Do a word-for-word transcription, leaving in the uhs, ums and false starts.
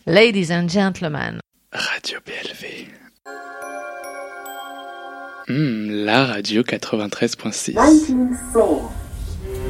Ladies and gentlemen. Radio B L V. Mmh, la radio quatre-vingt-treize point six. nineteen four